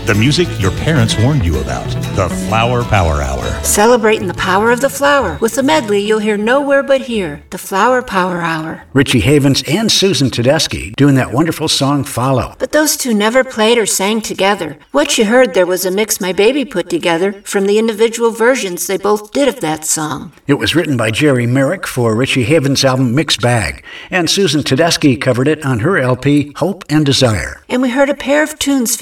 The music your parents warned you about. The Flower Power Hour. Celebrating the power of the flower with a medley you'll hear nowhere but here. The Flower Power Hour. Richie Havens and Susan Tedeschi doing that wonderful song Follow. But those two never played or sang together. What you heard there was a mix my baby put together from the individual versions they both did of that song. It was written by Jerry Merrick for Richie Havens' album Mixed Bag, and Susan Tedeschi covered it on her LP Hope and Desire. And we heard a pair of tunes